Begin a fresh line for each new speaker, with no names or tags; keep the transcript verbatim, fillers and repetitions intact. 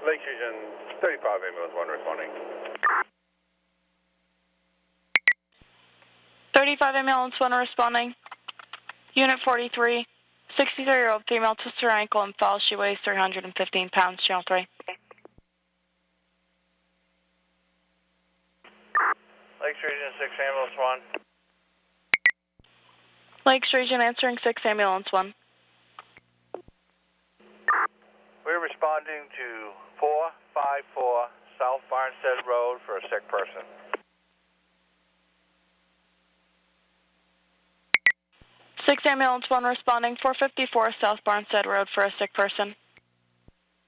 Lake Region thirty-five, ambulance one responding.
thirty-five ambulance one responding. Unit forty-three, sixty-three-year-old female twisted her ankle and fell. She weighs three hundred fifteen pounds, channel three.
Lakes Region six, ambulance one.
Lakes Region answering six, ambulance one.
We're responding to four five four South Barnstead Road for a sick person.
six ambulance one responding, four fifty-four South Barnstead Road for a sick person.